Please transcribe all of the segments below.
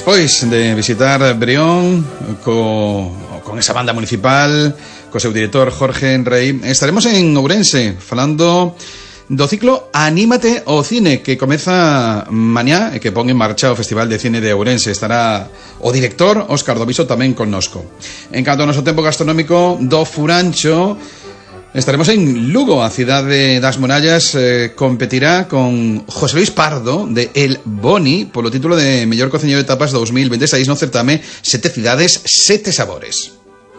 Despois de visitar Brión con esa banda municipal, co seu director Jorge Rey, estaremos en Ourense falando do ciclo Anímate ao Cine, que comeza mañá e que pon en marcha o Festival de Cine de Ourense. Estará o director Óscar Doviso tamén connosco. En canto ao noso tempo gastronómico do Furancho, estaremos en Lugo. A cidade das Murallas competirá con José Luis Pardo de El Boni polo título de Mellor Cociñeiro de Tapas 2026 no certame Sete Cidades, Sete Sabores.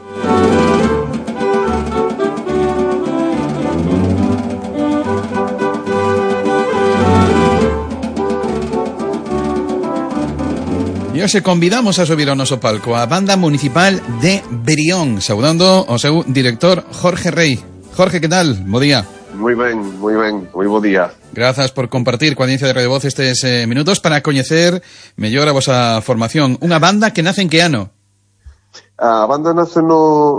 E hoxe convidamos a subir ao noso palco a Banda Municipal de Brión, saudando ao seu director Jorge Rey. Jorge, que tal? Bo día. Moi ben, moi bo día. Grazas por compartir coa audiencia de Radio Voz estes minutos para coñecer mellor a vosa formación. Unha banda que nace en que ano? A banda nace no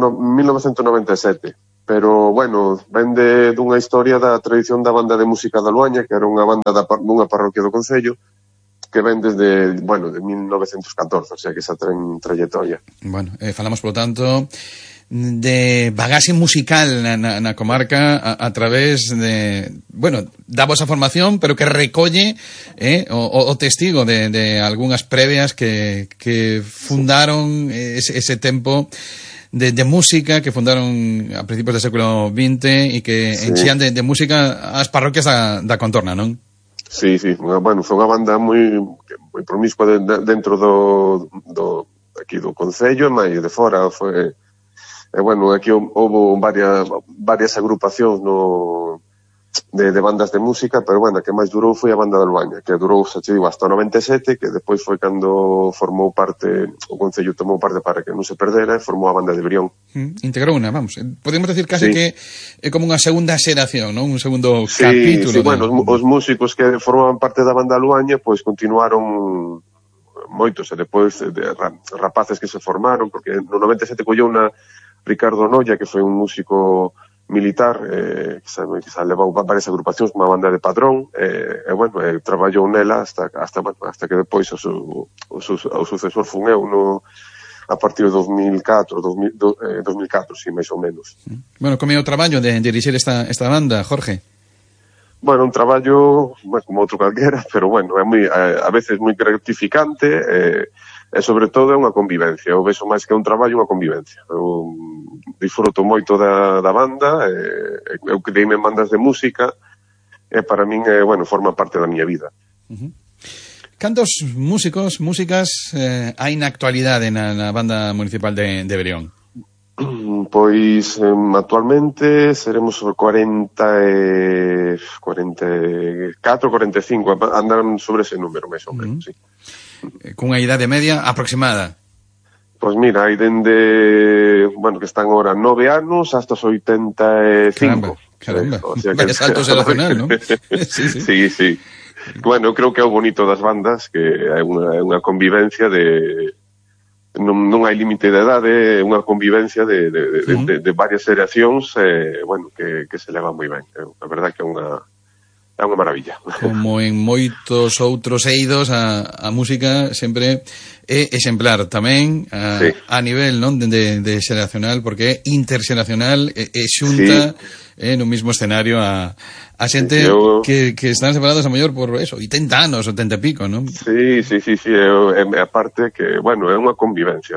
1997, pero, bueno, vende dunha historia da tradición da banda de música da Luaña, que era unha banda dunha parroquia do Concello, que ven desde, bueno, de 1914, o sea, que esa trayectoria. Bueno, falamos, polo tanto, de bagaxe musical na comarca a través de, bueno, da vosa formación, pero que recolle o testigo de algunhas previas que fundaron ese tempo de música, que fundaron a principios do século XX e que sí, enchían de música as parroquias da contorna, non? Sí, bueno, foi unha banda moi promiscua dentro do aquí do Concello e máis de fora. Foi, bueno, aquí houve varias agrupacións de bandas de música, pero, bueno, a que máis durou foi a banda da Luaña, que durou, xa te digo, hasta o 97, que depois foi cando formou parte, o Concello tomou parte para que non se perdera, e formou a banda de Brión. Integrou unha, vamos, podemos decir casi sí, que é como unha segunda xeración, non? Un segundo capítulo. Sí, bueno, os músicos que formaban parte da banda Luaña, pois continuaron moitos, e depois rapaces que se formaron, porque no 97 colleu unha Ricardo Noia, que foi un músico militar, que se levou varias agrupacións, unha banda de Padrón, e bueno, traballou nela hasta que depois o sucesor fun eu a partir de 2004, sí, máis ou menos. Bueno, como é o traballo de dirixir esta banda, Jorge? Bueno, un traballo como outro calquera, pero, bueno, é a veces moi gratificante, e sobre todo é unha convivencia. Eu vexo máis que un traballo, unha convivencia. Eu disfruto moito da banda, eu que deime bandas de música, e para min, bueno, forma parte da miña vida. Cantos músicas hai na actualidade na banda municipal de Brión? Pois, actualmente seremos 44, 45, andan sobre ese número, máis ou menos, sí. Cunha idade media aproximada? Pois mira, hai dende, bueno, que están ahora 9 anos hasta os 85. Caramba. O sea, vaya salto xeracional, non? Sí. Bueno, eu creo que é o bonito das bandas, que é unha convivencia de... Non hai límite de idade, é unha convivencia de varias xeracións, bueno, que se leva moi ben. A verdade que é unha maravilla. Como en moitos outros eidos, a música sempre é exemplar tamén sí, a nivel, non, de xeracional, porque é interxeracional e xunta no mismo escenario a xente que están separados a mellor por eso, 80 anos, 80 e pico, non? Sí, a parte que, bueno, é unha convivencia,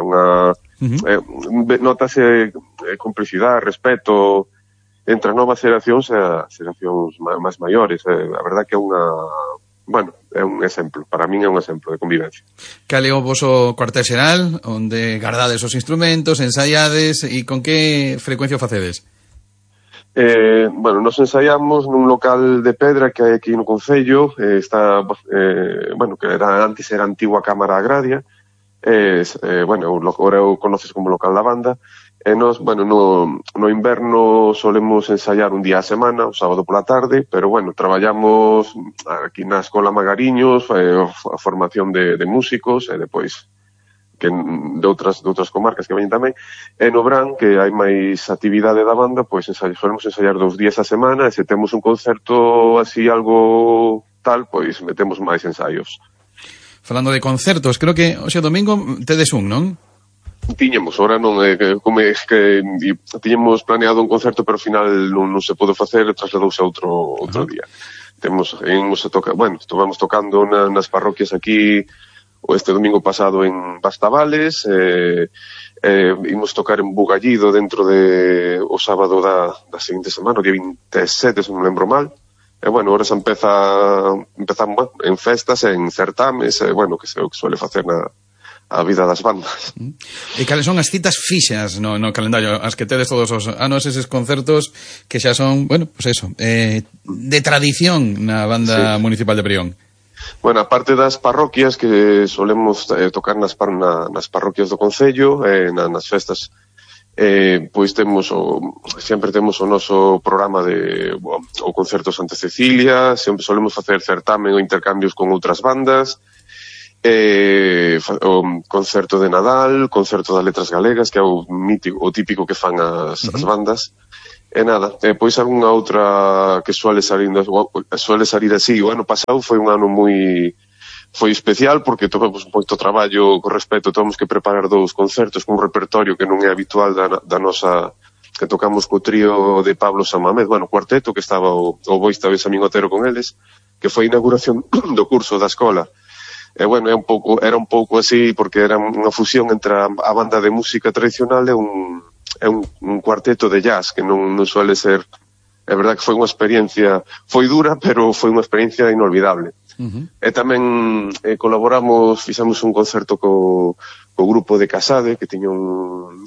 notase complicidade, respeto entre as novas xeracións e as xeracións máis maiores. A verdad que é é un exemplo, para min é un exemplo de convivencia. Cal é o voso cuartel xeral, onde guardades os instrumentos, ensaiades, e con que frecuencia o facedes? Bueno, nos ensaiamos nun local de pedra que hai aquí no Concello, bueno, que antes era a antigua Cámara Agraria, bueno, agora o conoces como local da banda. E nos, bueno, no inverno solemos ensaiar un día a semana, o sábado pola tarde, pero, bueno, traballamos aquí na Escola Magariños, a formación de músicos, e depois que de outras comarcas que veñen tamén. E no Brán, que hai máis actividade da banda, pois solemos ensaiar 2 días a semana, e se temos un concerto así algo tal, pois metemos máis ensaios. falando de concertos, creo que hoxe domingo tedes un, non? Tiñamos, ahora non que tiñamos planeado un concerto, pero ao final non se pode facer, trasladouse a outro día. Imos a tocar, bueno, estivemos tocando nas parroquias aquí este domingo pasado en Bastavales, imos tocar en Bugallido dentro de o sábado da seguinte semana, o día 27, se non lembro mal. E bueno, ahora se empezamos en festas, en certames, bueno, que se suele facer a vida das bandas. E cales son as citas fixas no calendario, as que tedes todos os anos, eses concertos que xa son, bueno, pues eso, de tradición na banda municipal de Brión? Bueno, aparte das parroquias que solemos tocar nas parroquias do concello, nas festas, pois sempre temos o noso programa o concerto Santa Cecilia, sempre solemos facer certamen ou intercambios con outras bandas, o concerto de Nadal, concerto das letras galegas, que é o típico que fan as bandas. E nada, pois algunha outra que suele salir así. O ano pasado foi un ano foi especial porque tovemos moito traballo con respecto, tivemos que preparar 2 concertos con un repertorio que non é habitual da nosa, que tocamos co trío de Pablo Samamés, bueno, cuarteto, que estaba o Boista Benxamín Otero con eles, que foi a inauguración do curso da escola. E bueno, era un pouco así porque era unha fusión entre a banda de música tradicional e un cuarteto de jazz que non suele ser. É verdad que foi unha experiencia, foi dura, pero foi unha experiencia inolvidable. E tamén fixemos un concerto co grupo de Casade, que tiña un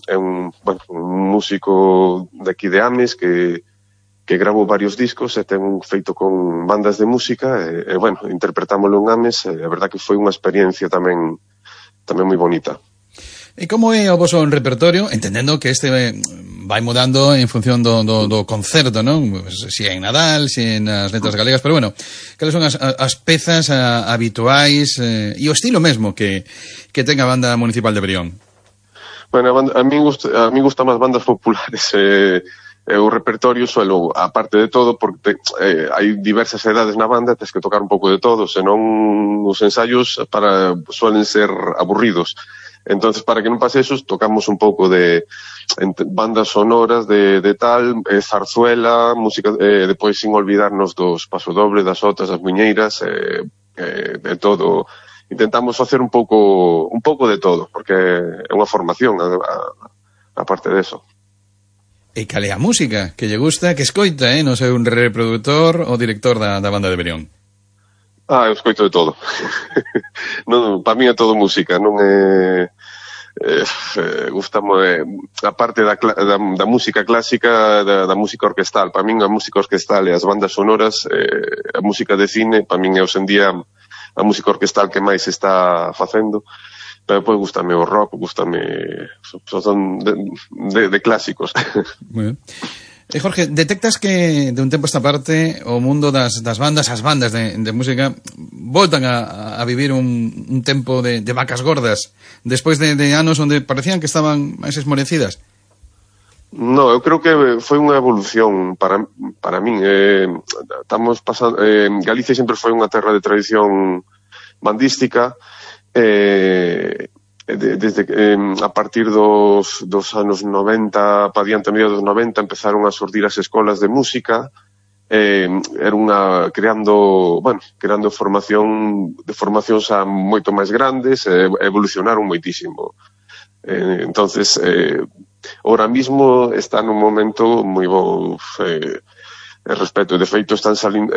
músico de aquí de Ames que grabou varios discos e ten feito con bandas de música e bueno, interpretámoslo en Ames e a verdad que foi unha experiencia tamén moi bonita. E como é o voso repertorio, entendendo que este vai mudando en función do concerto, non? Si é en Nadal, si é nas letras galegas, pero bueno, cales son as pezas habituais e o estilo mesmo que ten a banda municipal de Brión? Bueno, a mí gusta máis bandas populares, o repertorio suelo, aparte de todo, porque hai diversas edades na banda, tens que tocar un pouco de todo, senón os ensaios suelen ser aburridos. Entonces, para que non pase eso, tocamos un pouco de bandas sonoras de tal, zarzuela, música, depois sin olvidarnos dos pasodobles, das otas, das muñeiras, de todo. Intentamos facer un pouco de todo, porque é unha formación aparte de eso. E cal é a música que lle gusta, que escoita, non sei, un reproductor ou director da banda de Brión? Eu escoito de todo. Non, para mí é todo música, non é... gustame, aparte da música clásica, da música orquestal. Para min a música orquestal e as bandas sonoras, a música de cine, para min é hoxendía a música orquestal que máis se está facendo. Pero depois gustame o rock, son de clásicos. Muy bien. Jorge, detectas que de un tempo esta parte o mundo das bandas, as bandas de música voltan a vivir un tempo de vacas gordas despois de anos onde parecían que estaban máis esmorecidas? No, eu creo que foi unha evolución para min. Estamos pasando, Galicia sempre foi unha terra de tradición bandística, desde a partir dos anos 90 para diante, a mediados dos 90 empezaron a surdir as escolas de música, era creando formacións moito máis grandes, evolucionaron moitísimo. Entonces, ahora mismo está nun momento moi bo respecto, de feito están salindo,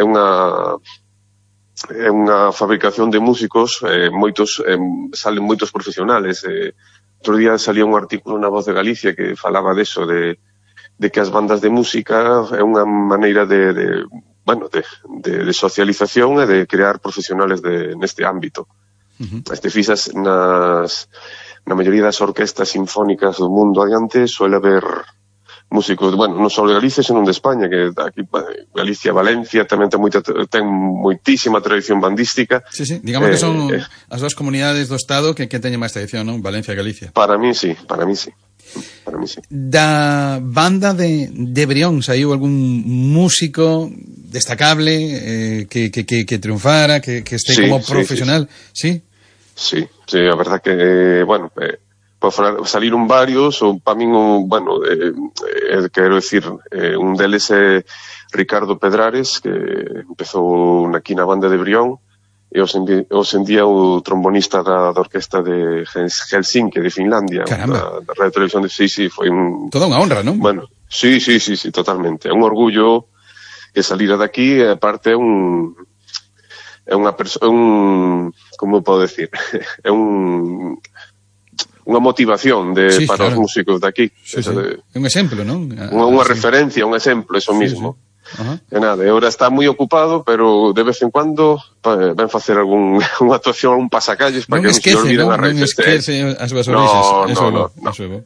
é unha fabricación de músicos, salen moitos profesionales. Outro día salía un artículo na Voz de Galicia que falaba deso, de que as bandas de música é unha maneira de socialización e de crear profesionales neste ámbito. Fixas na maioría das orquestas sinfónicas do mundo adiante suele haber músicos, bueno, non só de Galicia, senón de España, que aquí Galicia, Valencia tamén ten moitísima tradición bandística. Sí, digamos que son as dúas comunidades do Estado que teñen máis tradición, non? Valencia e Galicia. Para mí sí. Da banda de Brión saiu algún músico destacable que triunfara, que este como profesional? Sí. Sí, a verdad que, bueno, pode salir varios, ou para min, bueno, quero dicir, un deles é Ricardo Pedrares, que empezou aquí na banda de Brión, e hoxe en día o trombonista da orquesta de Helsinki, de Finlandia. Caramba. Da Radio Televisión de sí, foi un... Toda unha honra, non? Bueno, sí, totalmente. É un orgullo que salira daqui, e aparte é unha persona, como podo decir, é unha motivación para claro, os músicos de aquí. Sí. Un exemplo, non? Unha referencia, un exemplo, eso mismo. Sí. Uh-huh. E nada, agora está moi ocupado, pero de vez en cuando ven facer unha actuación, un pasacalles para que non se olviden as raíces. Non esquece as súas orixas. No. Eso.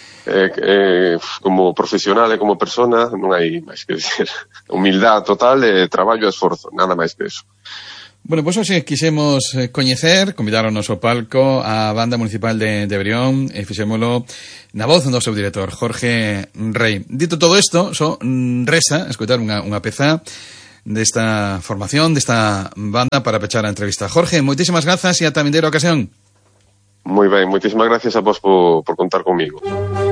Como profesional e como persona non hai máis que decir. Humildade total e traballo e esforzo, nada máis que eso. Bueno, pois hoxe quixemos coñecer, convidáronos ao palco a Banda Municipal de Brión e fixémolo na voz do seu director, Jorge Rey. Dito todo isto, só resta escoitar unha peza desta formación, desta banda para pechar a entrevista. Jorge, moitísimas grazas e ata a vindeira ocasión. Moi ben, moitísimas gracias a vos por contar comigo.